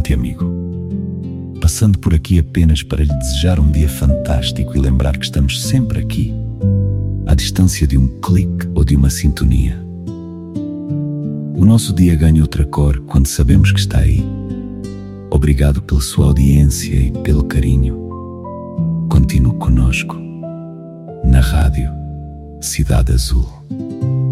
Ouvinte amigo, passando por aqui apenas para lhe desejar um dia fantástico e lembrar que estamos sempre aqui, à distância de um clique ou de uma sintonia. O nosso dia ganha outra cor quando sabemos que está aí. Obrigado pela sua audiência e pelo carinho. Continue conosco na Rádio Cidade Azul.